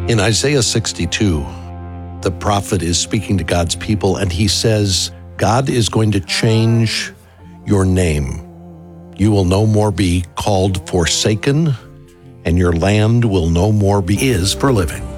In Isaiah 62, the prophet is speaking to God's people, and he says, God is going to change your name. You will no more be called forsaken, and your land will no more be is for living.